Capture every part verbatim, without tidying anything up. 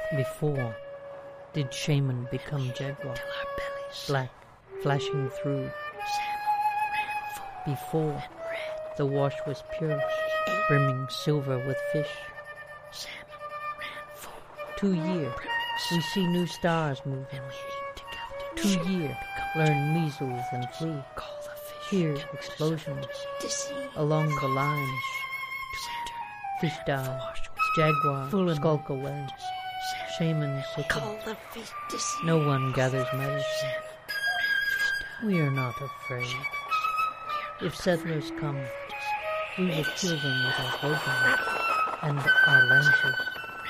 Before did shaman become jaguar, black flashing through. Before the wash was pure, brimming silver with fish. Two year, we see new stars moving. Two year, learn measles and flu. Hear explosions along the lines. Fish die, jaguar skulk away. Shaman sicken. No one gathers medicine. We are not afraid. If settlers come, we will kill them with our bowguns and our lances.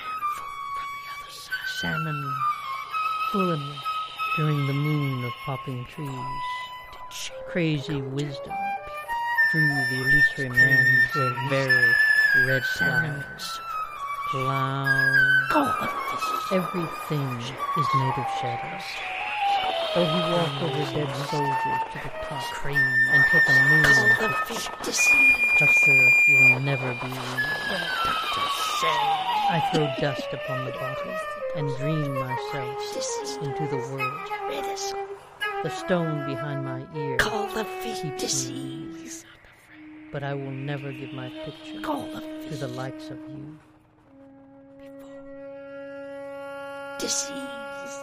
Salmon fulling during the moon of popping trees. Crazy wisdom drew the illusory man to a very red clouds. Cloud. Everything is made of shadows. Though he walk over dead soldiers to the top and take a moon, Doctor will never be read. I throw dust upon the bottle and dream myself into the world. The stone behind my ear keeps me read. But I will never give my picture to the likes of you. Deceive.